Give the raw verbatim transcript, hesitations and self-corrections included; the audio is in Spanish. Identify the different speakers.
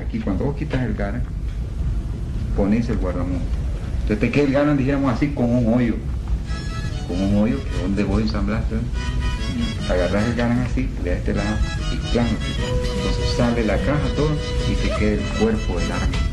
Speaker 1: aquí, cuando vos quitas el garan, pones el guardamonte. Entonces te queda el garan, dijéramos así, con un hoyo. Con un hoyo, que es donde vos ensamblaste. Agarras el garan así, le das este lado y claro, entonces sale la caja todo y te queda el cuerpo del arma.